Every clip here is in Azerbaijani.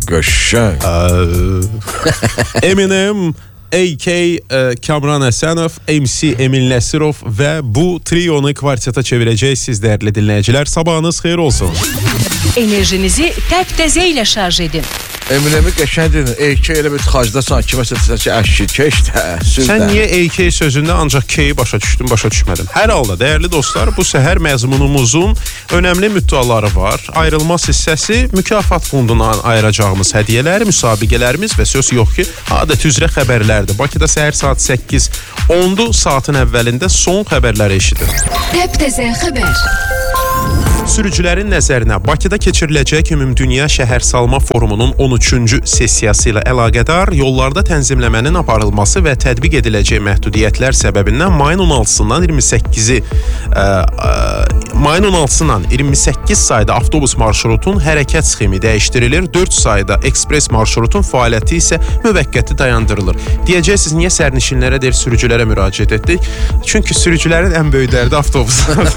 Qəşəng. Eminem, AK Kamran Əsənov, MC Emil Nəsirov və bu trionu kvarteta çevirəcəksiniz dəyərli dinləyicilər. Sabahınız xeyir olsun. Enerjinizi təp-təzə ilə şarj edin. Eminemi qəşəng dedin. AK elə bir tıxacdasan ki, məsələn, əşki, keşdə, süzdə. Sən niyə AK sözündə ancaq K-yi başa düşdün, başa düşmədim. Hər halda, dəyərli dostlar, bu səhər məzmunumuzun önəmli müddəaları var. Ayrılmaz hissəsi, mükafat fondundan ayıracağımız hədiyyələr, müsabiqələrimiz və söz yox ki, adət üzrə xəbərlərdir. Bakıda səhər saat 8:10 saatın əvvəlində son xəbərləri eşidin. Təp-təzə xəbər. Sürücülərin nəzərinə Bakıda keçiriləcək Ümumdünya Şəhərsalma Forumunun 13-cü sessiyası ilə əlaqədar yollarda tənzimləmənin aparılması və tətbiq ediləcək məhdudiyyətlər səbəbindən mayın 16-sından 28 sayda avtobus marşrutun hərəkət sxemi dəyişdirilir, 4 sayda ekspres marşrutun fəaliyyəti isə müvəqqəti dayandırılır. Deyəcəksiniz, niyə sərnişinlərə deyil, sürücülərə müraciət etdik? Çünki sürücülərin ən böyük dərdi avtobuslar.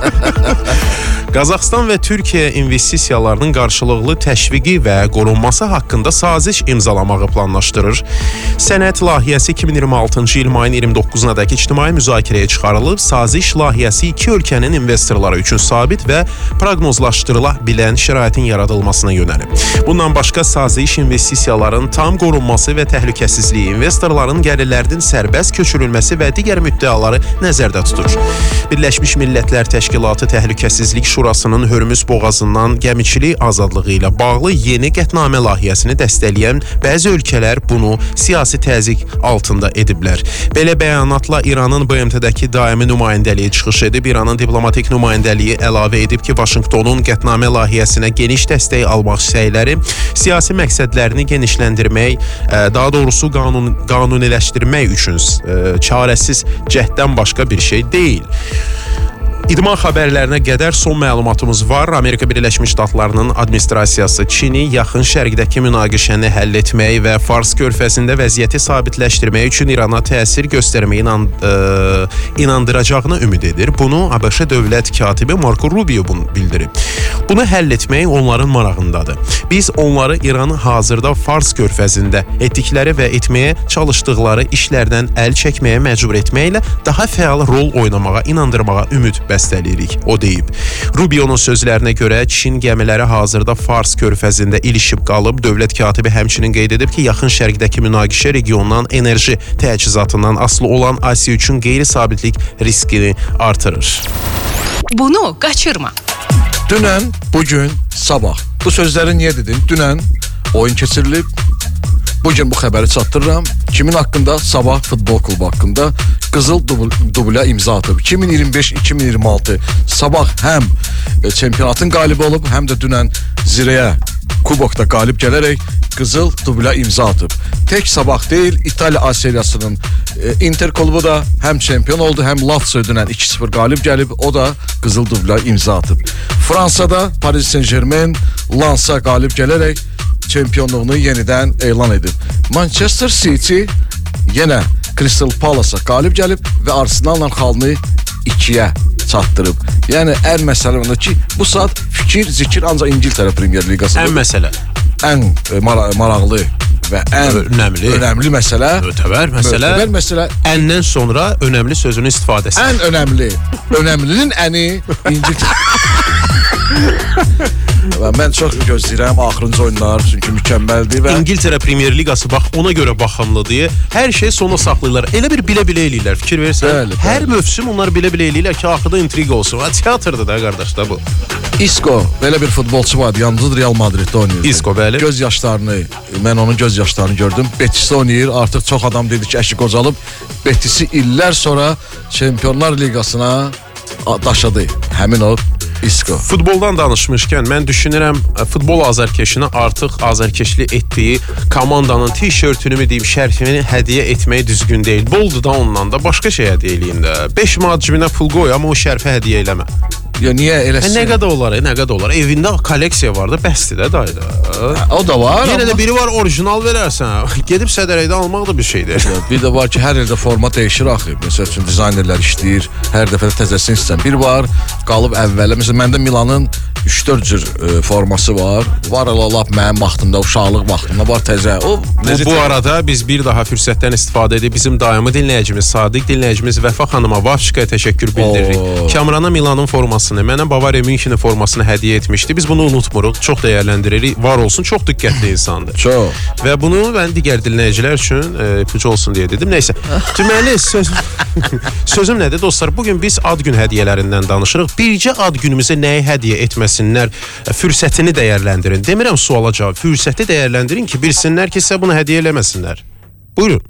Qazaxıstan və Türkiyə investisiyalarının qarşılıqlı təşviqi və qorunması haqqında saziş imzalamağı planlaşdırır. Sənəd layihəsi 2026-cı il mayın 29-nadək ictimai müzakirəyə çıxarılıb. Saziş layihəsi iki ölkənin investorları üçün sabit və proqnozlaşdırıla bilən şəraitin yaradılmasına yönəlib. Bundan başqa saziş investisiyaların tam qorunması və təhlükəsizliyi, investorların gəlirlərinin sərbəst köçürülməsi və digər müddəaları nəzərdə tutur. Birləşmiş Millətlər Təşkilatı Təhlükəsizlik Şurasının Hörmüz boğazından gəmiçilik azadlığı ilə bağlı yeni qətnamə layihəsini dəstəkləyən bəzi ölkələr bunu siyasi təzyiq altında ediblər. Belə bəyanatla İranın BMT-dəki daimi nümayəndəliyi çıxış edib. İranın diplomatik nümayəndəliyi əlavə edib ki, Vaşinqtonun qətnamə layihəsinə geniş dəstək almaq səyləri siyasi məqsədlərini genişləndirmək, daha doğrusu qanuniləşdirmək üçün çarəsiz cəhddən başqa bir şey deyil. İdman xəbərlərinə qədər son məlumatımız var. Amerika Birləşmiş Ştatlarının administrasiyası Çini yaxın şərqdəki münaqişəni həll etmək və Fars körfəzində vəziyyəti sabitləşdirmək üçün İrana təsir göstərməyi inandıracağına ümid edir. Bunu ABŞ dövlət katibi Marco Rubio bildirib. Bunu həll etmək onların marağındadır. Biz onları İranı hazırda Fars körfəzində etdikləri və etməyə çalışdıqları işlərdən əl çəkməyə məcbur etməklə daha fəal rol oynamağa, inandırmağa ümid bəstəliyirik, o deyib. Rubio'nun sözlərinə görə Çin gəmiləri hazırda Fars körfəzində ilişib qalıb. Dövlət katibi həmçinin qeyd edib ki, yaxın şərqdəki münaqişə regiondan enerji təchizatından asılı olan Asiya üçün qeyri-sabitlik riskini artırır. Bunu qaçırma. Dünən, bugün, sabah. Bu sözləri niyə dedin? Dünən oyun keçirilib. Bugün bu xəbəri çatdırıram. Kimin haqqında? Sabah futbol klubu haqqında qızıl dublə imza atıb. 2025-2026 Sabah həm çempionatın qalibi olub, həm də dünən Zirəyə kubokda qalib gələrək qızıl dublə imza atıb. Tək Sabah deyil, İtaliya A seriyasının Inter klubu da həm çempion oldu, həm Lazio dünən 2-0 qalib gəlib, o da qızıl dublə imza atıb. Fransada Paris Saint-Germain Lens'a qalib gələrək çempionluğunu yenidən elan edib. Manchester City yenə Crystal Palace'a qalib gəlib və Arsenal'la xalını 2-yə çatdırıb. Yəni, ən məsələ onda ki, bu saat fikir, zikir ancaq İngiltərə Premier Liqasıdır. Ən məsələ. Ən maraqlı və ən önəmli məsələ. Mötəbər məsələ. Əndən sonra önəmli sözünün istifadəsi. Ən önəmli. Önəmlinin əni İngiltərə. Mən çox gözləyirəm axırıncı oyunlar, çünki mükəmməldir və İngiltərə Premier Liqası bax ona görə baxımlıdır. Hər şey sona saxlayırlar. Elə bir bilə-bilə eləyirlər. Fikir verirsən. Hər mövsüm onlar bilə-bilə eləyirlər ki, axırda intriqa olsun. Teatrdır da qardaş da bu. Isco, belə bir futbolçu vardı, yalnız Real Madriddə oynayırdı. Isco, bəli. Mən onun göz yaşlarını gördüm. Betis'də oynayır. Artıq çox adam dedi ki, əşi qocalıb. Betis'i illər sonra Çempionlar Liqasına daşıdı. Həmin o Isco. Futboldan danışmışkən mən düşünürəm futbol azarkeşinə artıq azarkeşlik etdiyi komandanın tişörtünü mü deyim, şərfini hədiyyə etmək düzgün deyil. Boldu da ondan da başqa şey hədiyyə eləyim də. 5 manat cibinə pul qoy, amma o şərfi hədiyyə eləmə. Ya niyə eləsin? Nə qədər olar? Evində kolleksiya var da, bəsdir də dayda. O da var. Yenə də biri var, orijinal verərsən. Gedib sədərəkdə almaq da bir şeydir. Bir də var ki, hər yerdə format dəyişir axı. Məsəl üçün dizaynerlər işləyir, hər dəfə də təzəsini istəyən. Bir var, qalıb əvvələ. Məsələn, məndə Milanın 3-4 cür forması var. Var lap mənim vaxtımda, uşaqlıq vaxtımda var təzə. Bu arada biz bir daha fürsətdən istifadə edib bizim daimi dinləyicimiz, sadiq dinləyicimiz Vəfa xanıma Vafşikaya təşəkkür bildiririk. Kamrana Milanın formasını, mənə Bavariya Münxenin formasını hədiyyə etmişdi. Biz bunu unutmuruq, çox dəyərləndiririk. Var olsun, çox diqqətli insandır. Çox. Və bunu mən digər dinləyicilər üçün ipucu olsun deyə dedim. Nəysə. Deməli sözüm nədir dostlar? Bugün biz ad gün hədiyyələrindən danışırıq. Bircə ad günümüzə nəyi hədiyyə etməsinlər, fürsətini dəyərləndirin. Demirəm suala cavab, fürsəti dəyərləndirin ki, bilsinlər ki, sizə bunu hədiyyə eləməsinlər. Buyurun.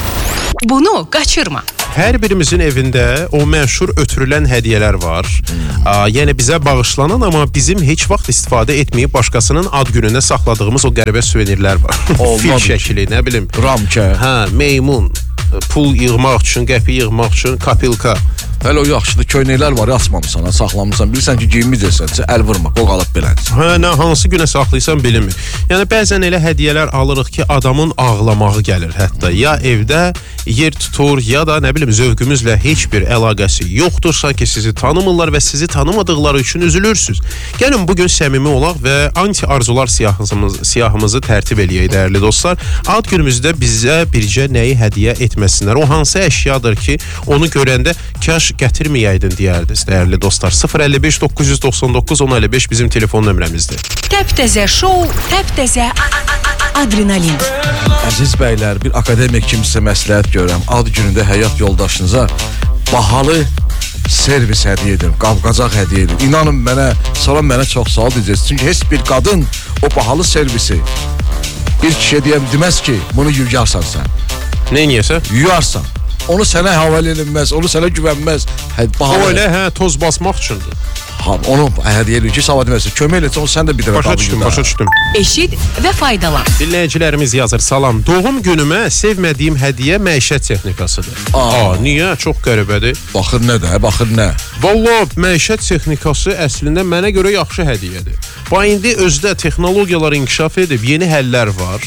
Bunu qaçırma. Hər birimizin evində o məşhur ötürülən hədiyyələr var. Yəni bizə bağışlanan, amma bizim heç vaxt istifadə etməyib başqasının ad gününə saxladığımız o qəribə suvenirlər var. Fil şəkli, nə bilim. Ramkə. Meymun, pul yığmaq üçün, qəpi yığmaq üçün, kapilka. Hələ o yaxşıdır, köynəklər var, asmamısan, saxlamısan. Bilirsən ki, giyinməyəcəksən, əl vurma, o qalıb belədir. Hansı günə saxlayırsan bilinmir. Yəni bəzən elə hədiyyələr alırıq ki, adamın ağlamağı gəlir hətta. Ya evdə yer tutur, ya da nə bilim zövqümüzlə heç bir əlaqəsi yoxdur, sanki sizi tanımırlar və sizi tanımadıqları üçün üzülürsünüz. Gəlin bugün səmimi olaq və anti-arzular siyahımızı tərtib eləyək, dəyərli dostlar. Ad günümüzdə bizə bircə nəyi hədiyyə etməsinlər. O hansı əşyadır ki, onu görəndə kaş gətirməyəydin deyərdiniz, dəyərli dostlar. 055 999 1055 bizim telefon nömrəmizdir. Təptəzə şou, təptəzə adrenalin. Əziz bəylər, bir akademik kimi sizə məsləhət görürəm. Ad günündə həyat yoldaşınıza bahalı servis hədiyyə edin, qab-qacaq hədiyyə edin. İnanın mənə, sonra mənə çox sual edəcəksiniz. Çünki heç bir qadın o bahalı servisi bir kişiyə deməz ki, bunu yuyarsan sən. Nə eləyəsən? Yuyarsan. Onu sənə həvalə edilməz, onu sənə güvənməz. O elə toz basmaq üçündür. Onu hədiyyə edir ki, sabah deməsin. Kömək etsən, sən də bir dəfə başa düşdüm. Eşid və faydalan. Dinləyicilərimiz yazır, salam. Doğum günümə sevmədiyim hədiyyə məişət texnikasıdır. Niyə? Çox qəribədir. Baxır nə də, baxır nə? Vallahi məişət texnikası əslində mənə görə yaxşı hədiyyədir. İndi özdə texnologiyalar inkişaf edib, yeni həllər var.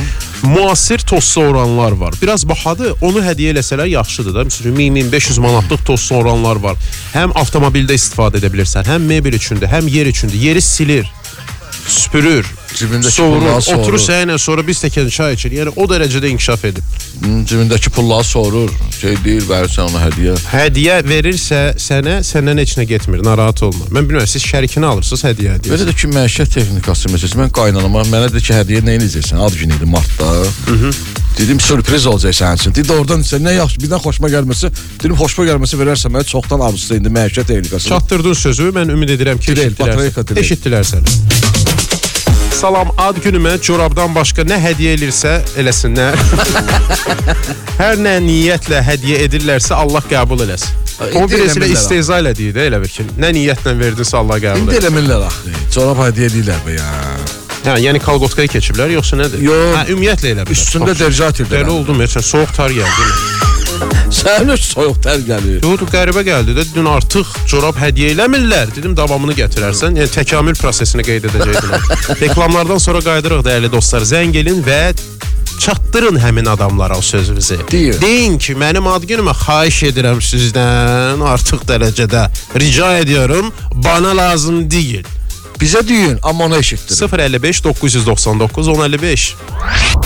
Müasir toz soğuranlar var. Biraz bahadır, onu hədiyyə eləsələr yaxşıdır da. Məsələn, 1000-1500 manatlıq toz soğuranlar var. Həm avtomobildə istifadə edə bilirsən, həm mebel üçündür, həm yer üçündür. Yeri silir, süpürür, soğurur, oturur səylə sonra bir stəkan çay içir. Yəni o dərəcədə inkişaf edib. Cibindəki pulları soğurur, deyir, verirsən ona hədiyyə. Hədiyyə verirsə sənə, səndən heç nə getmir, narahat olma. Mən bilmirəm, siz şərikini alırsınız, hədiyyə edirsiniz. Belə də ki, məişət texnikası məsələn, mən qaynanama, mənə dedi ki, hədiyyə nə eləyəcəksən? Ad günü idi, martda. Dedim, sürpriz olacaq sənin üçün. Dedi, oradan isə nə yaxşı, birdən xoşuma gəlməsi, dedim, xoşuma gəlməsi verərsən, mənə çoxdan arzusu indi məişət texnikası. Çatdırdın sözü, mən ümid edirəm ki, eşitdilər səni. Salam, ad günümə corabdan başqa nə hədiyyə edirsə eləsinlər. Hər nə niyyətlə hədiyyə edirlərsə Allah qəbul eləsin. O birisi ilə istehza elədiyi də elə bir ki, nə niyyətlə verdinsə Allah qəbul eləsin. İndi eləmirlər axı, corab hədiyyə edirlər be ya. Yəni kolqotkaya keçiblər, yoxsa nədir? Yox. Ümumiyyətlə elə bilər. Üstündə dərcat edirlər. Dəli oldum, soğuq tar gəldi. Sənin öz soyuq tər gəlir. Yox, qəribə gəldi də. Dün artıq corab hədiyyə eləmirlər. Dedim, davamını gətirərsən. Yəni təkamül prosesini qeyd edəcəkdilər. Reklamlardan sonra qayıdırıq dəyərli dostlar. Zəng elin və çatdırın həmin adamlara o sözünüzü. Deyin ki, mənim ad günümə xahiş edirəm sizdən artıq dərəcədə. Rica ediyorum, bana lazım deyil. Bizə deyin, amma onu eşitdirin. 055 999 1055.